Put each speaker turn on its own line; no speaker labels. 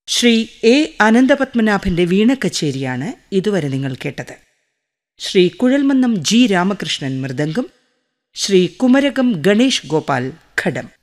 Shri A അനന്തപത്മനാഭന്റെ വീണക്കച്ചേരിയാണ് ഇതുവരെ നിങ്ങൾ കേട്ടത്. ശ്രീ കുഴൽമന്നം ജി രാമകൃഷ്ണൻ മൃദംഗം, ശ്രീ കുമരകം ഗണേഷ് ഗോപാൽ ഘടം.